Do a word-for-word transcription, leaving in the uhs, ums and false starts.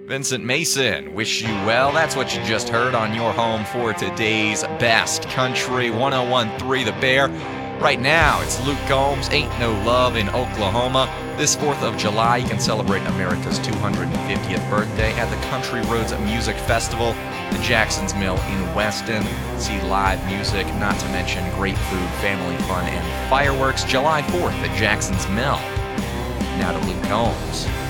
Vincent Mason, wish you well. That's what you just heard on your home for today's Best Country one oh one point three The Bear. Right now, it's Luke Combs, Ain't No Love in Oklahoma. This fourth of July, you can celebrate America's two hundred fiftieth birthday at the Country Roads Music Festival, the Jackson's Mill in Weston. See live music, not to mention great food, family fun, and fireworks July fourth at Jackson's Mill. Now to Luke Combs.